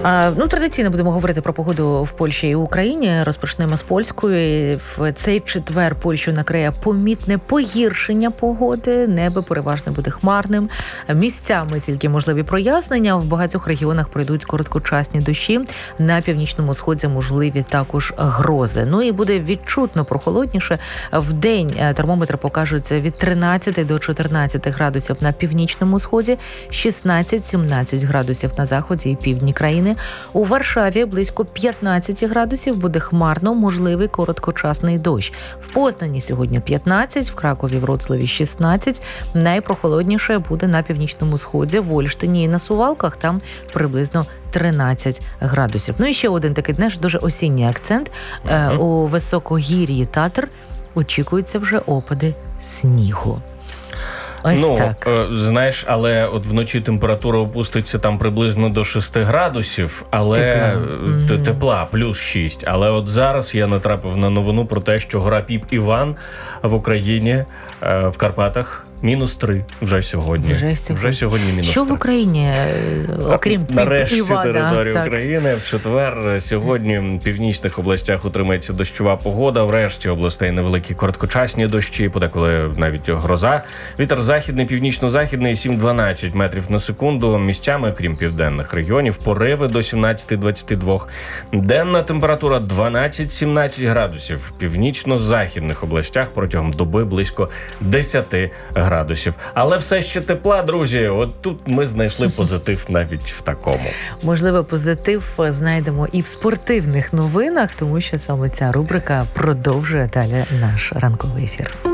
Традиційно будемо говорити про погоду в Польщі і Україні. Розпочнемо з польської. В цей четвер Польщу накриє помітне погіршення погоди. Небо переважно буде хмарним. Місцями тільки можливі прояснення. В багатьох регіонах пройдуть короткочасні дощі. На північному сході можливі також грози. І буде відчутно прохолодніше. В день термометри покажуть від 13 до 14 градусів на північному сході, 16-17 градусів на заході і півдні країни. У Варшаві близько 15 градусів, буде хмарно, можливий короткочасний дощ. В Познані сьогодні 15, в Кракові, Вроцлаві 16. Найпрохолодніше буде на північному сході, в Ольштині і на Сувалках, там приблизно 13 градусів. І ще один такий, дуже осінній акцент. У високогір'ї Татр очікуються вже опади снігу. Так. Знаєш, але от вночі температура опуститься там приблизно до 6 градусів, але тепла, плюс 6. Але от зараз я натрапив на новину про те, що гора Піп-Іван в Україні, в Карпатах, -3 вже сьогодні. Вже сьогодні -3. Що в Україні, окрім Піп-Івана? Нарешті території України. В четвер сьогодні в північних областях утримається дощова погода. В решті областей невеликі короткочасні дощі, подеколи навіть гроза. Вітер західний, північно-західний 7-12 метрів на секунду. Місцями, крім південних регіонів, пориви до 17-22. Денна температура 12-17 градусів. В північно-західних областях протягом доби близько 10 градусів. Але все ще тепла, друзі. От тут ми знайшли позитив навіть в такому. Можливо, позитив знайдемо і в спортивних новинах, тому що саме ця рубрика продовжує далі наш ранковий ефір.